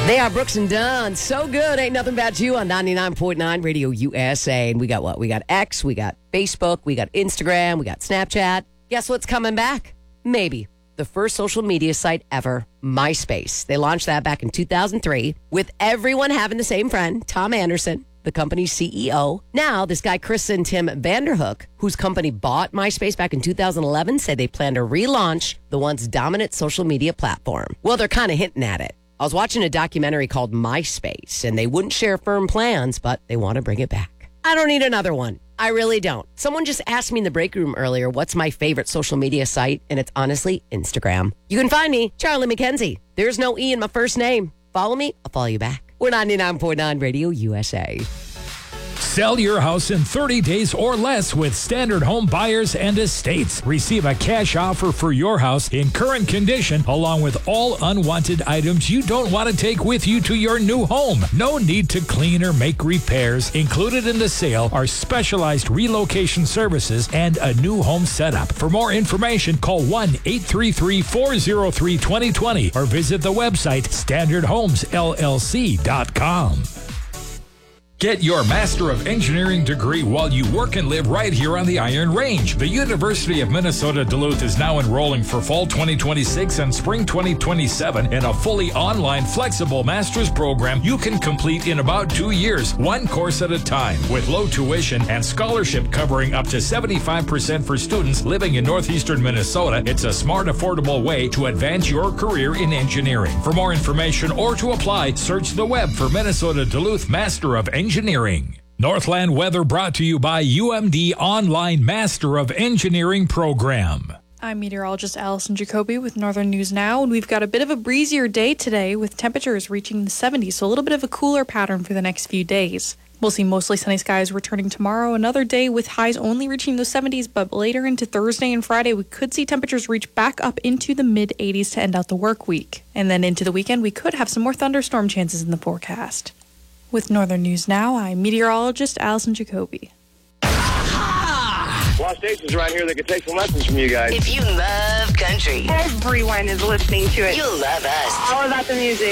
They are Brooks and Dunn. So good. Ain't nothing about you on 99.9 Radio USA. And we got what? We got X, we got Facebook, we got Instagram, we got Snapchat. Guess what's coming back? Maybe. The first social media site ever, MySpace. They launched that back in 2003 with everyone having the same friend, Tom Anderson, the company's CEO. Now, this guy, Chris and Tim Vanderhook, whose company bought MySpace back in 2011, say they plan to relaunch the once dominant social media platform. Well, they're kind of hinting at it. I was watching a documentary called MySpace, and they wouldn't share firm plans, but they want to bring it back. I don't need another one. I really don't. Someone just asked me in the break room earlier, what's my favorite social media site? And it's honestly Instagram. You can find me, Charlie McKenzie. There's no E in my first name. Follow me, I'll follow you back. We're 99.9 Radio USA. Sell your house in 30 days or less with Standard Home Buyers and Estates. Receive a cash offer for your house in current condition, along with all unwanted items you don't want to take with you to your new home. No need to clean or make repairs. Included in the sale are specialized relocation services and a new home setup. For more information, call 1-833-403-2020 or visit the website standardhomesllc.com. Get your Master of Engineering degree while you work and live right here on the Iron Range. The University of Minnesota Duluth is now enrolling for fall 2026 and spring 2027 in a fully online, flexible master's program you can complete in about 2 years, one course at a time, with low tuition and scholarship covering up to 75% for students living in northeastern Minnesota. It's a smart, affordable way to advance your career in engineering. For more information or to apply, search the web for Minnesota Duluth Master of Engineering. Northland Weather brought to you by UMD Online Master of Engineering Program. I'm meteorologist Allison Jacoby with Northern News Now, and we've got a bit of a breezier day today with temperatures reaching the 70s, so a little bit of a cooler pattern for the next few days. We'll see mostly sunny skies returning tomorrow, another day with highs only reaching the 70s, but later into Thursday and Friday, we could see temperatures reach back up into the mid-80s to end out the work week. And then into the weekend, we could have some more thunderstorm chances in the forecast. With Northern News Now, I'm meteorologist Allison Jacoby. A lot of stations around here that could take some lessons from you guys. If you love country, everyone is listening to it. you'll love us. All about the music.